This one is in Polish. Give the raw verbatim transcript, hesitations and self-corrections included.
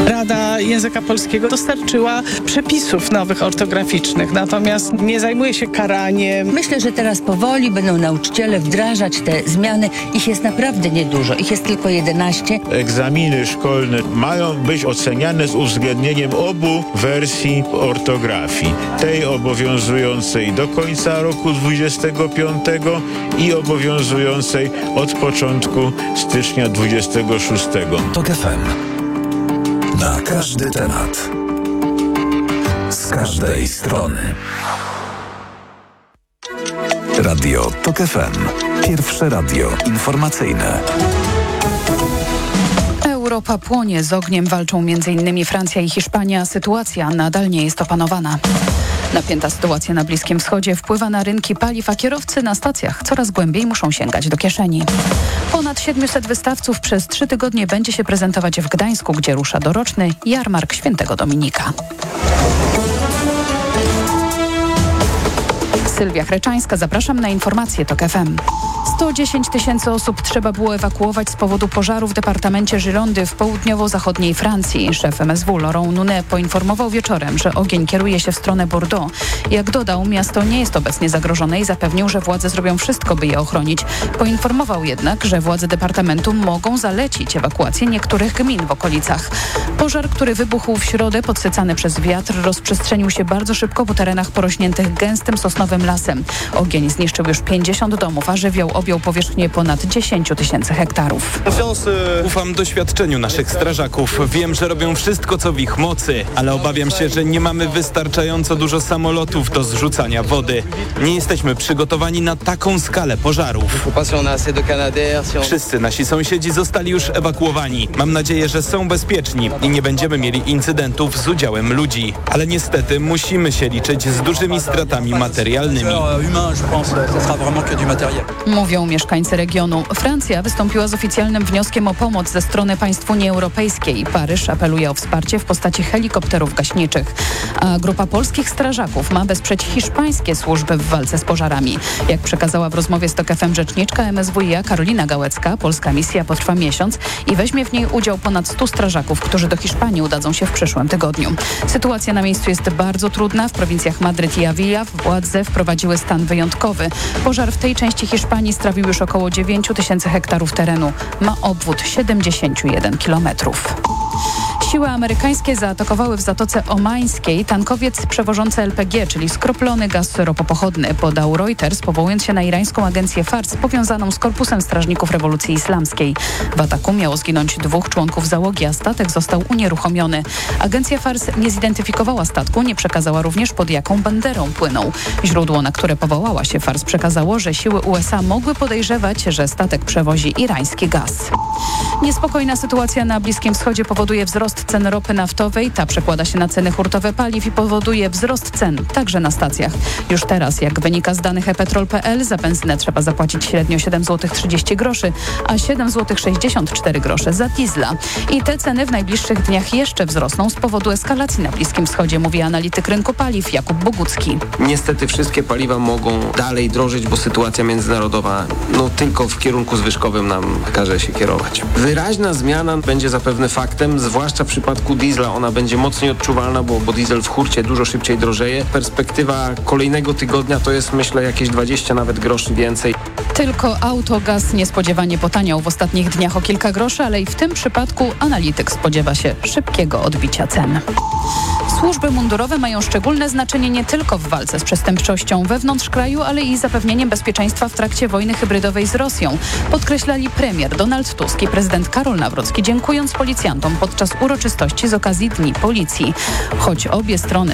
Rada Języka Polskiego dostarczyła przepisów nowych ortograficznych, natomiast nie zajmuje się karaniem. Myślę, że teraz powoli będą nauczyciele wdrażać te zmiany. Ich jest naprawdę niedużo. Ich jest tylko jedenaście. Egzaminy szkolne mają być oceniane z uwzględnieniem obu wersji ortografii. Tej obowiązującej do końca roku dwudziestego piątego i obowiązującej od początku stycznia dwudziestego szóstego. TOK F M. Na każdy temat. Z każdej strony. Radio TOK F M. Pierwsze radio informacyjne. Europa płonie, z ogniem walczą między innymi Francja i Hiszpania. Sytuacja nadal nie jest opanowana. Napięta sytuacja na Bliskim Wschodzie wpływa na rynki paliw, a kierowcy na stacjach coraz głębiej muszą sięgać do kieszeni. Ponad siedmiuset wystawców przez trzy tygodnie będzie się prezentować w Gdańsku, gdzie rusza doroczny jarmark Świętego Dominika. Sylwia Chreczańska, zapraszam na informacje TOK F M. sto dziesięć tysięcy osób trzeba było ewakuować z powodu pożaru w departamencie Girondy w południowo-zachodniej Francji. Szef M S W Laurent Nunez poinformował wieczorem, że ogień kieruje się w stronę Bordeaux. Jak dodał, miasto nie jest obecnie zagrożone i zapewnił, że władze zrobią wszystko, by je ochronić. Poinformował jednak, że władze departamentu mogą zalecić ewakuację niektórych gmin w okolicach. Pożar, który wybuchł w środę, podsycany przez wiatr, rozprzestrzenił się bardzo szybko po terenach porośniętych gęstym sosnowym lasem. Ogień zniszczył już pięćdziesiąt domów, a żywioł objął powierzchnię ponad dziesięć tysięcy hektarów. Ufam doświadczeniu naszych strażaków. Wiem, że robią wszystko, co w ich mocy, ale obawiam się, że nie mamy wystarczająco dużo samolotów do zrzucania wody. Nie jesteśmy przygotowani na taką skalę pożarów. Wszyscy nasi sąsiedzi zostali już ewakuowani. Mam nadzieję, że są bezpieczni i nie będziemy mieli incydentów z udziałem ludzi. Ale niestety musimy się liczyć z dużymi stratami materialnymi. Mówią mieszkańcy regionu. Francja wystąpiła z oficjalnym wnioskiem o pomoc ze strony państw Unii Europejskiej. Paryż apeluje o wsparcie w postaci helikopterów gaśniczych. A grupa polskich strażaków ma wesprzeć hiszpańskie służby w walce z pożarami. Jak przekazała w rozmowie z TOK F M rzeczniczka M S W i A Karolina Gałecka, polska misja potrwa miesiąc i weźmie w niej udział ponad stu strażaków, którzy do Hiszpanii udadzą się w przyszłym tygodniu. Sytuacja na miejscu jest bardzo trudna. W prowincjach Madryt i Avila władze wprowadziły stan wyjątkowy. Pożar w tej części Hiszpanii strawił już około dziewięć tysięcy hektarów terenu. Ma obwód siedemdziesiąt jeden kilometrów. Siły amerykańskie zaatakowały w Zatoce Omańskiej tankowiec przewożący L P G, czyli skroplony gaz ropopochodny, podał Reuters, powołując się na irańską agencję Fars powiązaną z Korpusem Strażników Rewolucji Islamskiej. W ataku miało zginąć dwóch członków załogi, a statek został unieruchomiony. Agencja Fars nie zidentyfikowała statku, nie przekazała również, pod jaką banderą płynął. Źródło, na które powołała się Fars, przekazało, że siły U S A mogły podejrzewać, że statek przewozi irański gaz. Niespokojna sytuacja na Bliskim Wschodzie powoduje wzrost cen ropy naftowej. Ta przekłada się na ceny hurtowe paliw i powoduje wzrost cen także na stacjach. Już teraz, jak wynika z danych e petrol kropka p l, za benzynę trzeba zapłacić średnio siedem złotych trzydzieści groszy, a siedem złotych sześćdziesiąt cztery grosze za diesla. I te ceny w najbliższych dniach jeszcze wzrosną z powodu eskalacji na Bliskim Wschodzie, mówi analityk rynku paliw Jakub Bogucki. Niestety wszystkie paliwa mogą dalej drożyć, bo sytuacja międzynarodowa no tylko w kierunku zwyżkowym nam każe się kierować. Wyraźna zmiana będzie zapewne faktem, zwłaszcza w przypadku diesla. Ona będzie mocniej odczuwalna, bo, bo diesel w hurcie dużo szybciej drożeje. Perspektywa kolejnego tygodnia to jest, myślę, jakieś dwadzieścia nawet groszy więcej. Tylko autogaz niespodziewanie potaniał w ostatnich dniach o kilka groszy, ale i w tym przypadku analityk spodziewa się szybkiego odbicia cen. Służby mundurowe mają szczególne znaczenie nie tylko w walce z przestępczością wewnątrz kraju, ale i zapewnieniem bezpieczeństwa w trakcie wojny hybrydowej z Rosją, podkreślali premier Donald Tusk i prezydent Karol Nawrocki, dziękując policjantom podczas uroczystości z okazji Dni Policji. Choć obie strony